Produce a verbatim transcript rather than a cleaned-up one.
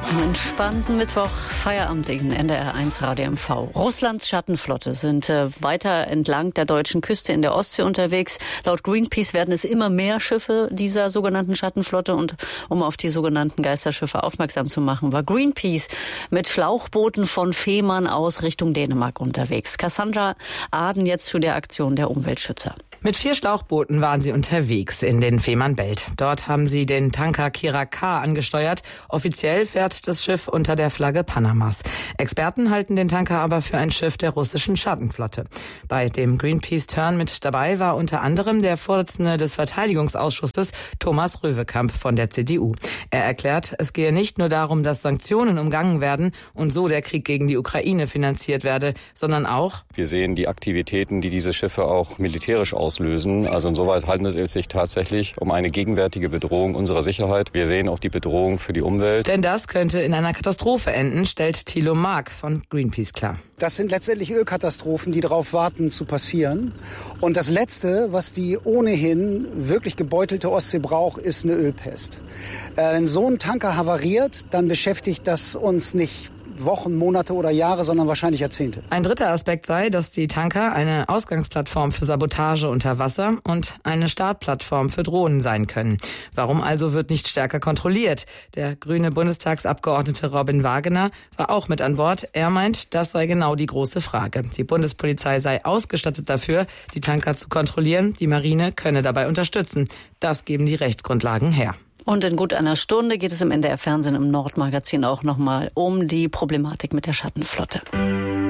Einen entspannten Mittwoch, Feierabend in N D R eins Radio M V. Russlands Schattenflotte sind äh, weiter entlang der deutschen Küste in der Ostsee unterwegs. Laut Greenpeace werden es immer mehr Schiffe dieser sogenannten Schattenflotte. Und um auf die sogenannten Geisterschiffe aufmerksam zu machen, war Greenpeace mit Schlauchbooten von Fehmarn aus Richtung Dänemark unterwegs. Cassandra Aden jetzt zu der Aktion der Umweltschützer. Mit vier Schlauchbooten waren sie unterwegs in den Fehmarnbelt. Dort haben sie den Tanker Kira K angesteuert. Offiziell fährt das Schiff unter der Flagge Panamas. Experten halten den Tanker aber für ein Schiff der russischen Schattenflotte. Bei dem Greenpeace-Turn mit dabei war unter anderem der Vorsitzende des Verteidigungsausschusses Thomas Röwekamp von der C D U. Er erklärt, es gehe nicht nur darum, dass Sanktionen umgangen werden und so der Krieg gegen die Ukraine finanziert werde, sondern auch: Wir sehen die Aktivitäten, die diese Schiffe auch militärisch auslösen. Also insoweit handelt es sich tatsächlich um eine gegenwärtige Bedrohung unserer Sicherheit. Wir sehen auch die Bedrohung für die Umwelt. Denn das könnte in einer Katastrophe enden, stellt Thilo Mark von Greenpeace klar. Das sind letztendlich Ölkatastrophen, die darauf warten zu passieren. Und das Letzte, was die ohnehin wirklich gebeutelte Ostsee braucht, ist eine Ölpest. Äh, wenn so ein Tanker havariert, dann beschäftigt das uns nicht Wochen, Monate oder Jahre, sondern wahrscheinlich Jahrzehnte. Ein dritter Aspekt sei, dass die Tanker eine Ausgangsplattform für Sabotage unter Wasser und eine Startplattform für Drohnen sein können. Warum also wird nicht stärker kontrolliert? Der grüne Bundestagsabgeordnete Robin Wagener war auch mit an Bord. Er meint, das sei genau die große Frage. Die Bundespolizei sei ausgestattet dafür, die Tanker zu kontrollieren. Die Marine könne dabei unterstützen. Das geben die Rechtsgrundlagen her. Und in gut einer Stunde geht es im N D R Fernsehen im Nordmagazin auch nochmal um die Problematik mit der Schattenflotte.